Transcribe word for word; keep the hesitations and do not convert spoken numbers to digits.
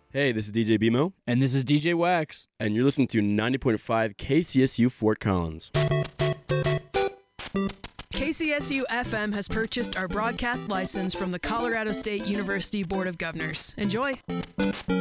Hey, this is D J BMO. And this is D J Wax. And you're listening to ninety point five K C S U Fort Collins. K C S U F M has purchased our broadcast license from the Colorado State University Board of Governors. Enjoy!